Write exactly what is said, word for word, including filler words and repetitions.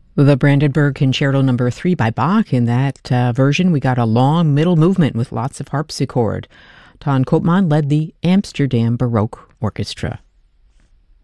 The Brandenburg Concerto Number Three by Bach. In that uh, version, we got a long middle movement with lots of harpsichord. Ton Koopman led the Amsterdam Baroque Orchestra.